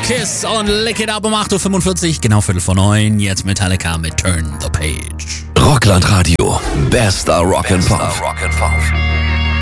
Kiss und Lick It Up um 8.45 Uhr, genau Viertel vor 9. Jetzt Metallica mit Turn the Page. Rockland Radio, bester Rock and Pop.